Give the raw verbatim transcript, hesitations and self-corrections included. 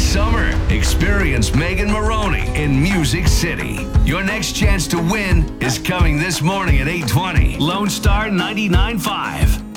summer, experience Megan Maroney in Music City. Your next chance to win is coming this morning at eight twenty. Lone Star ninety-nine point five.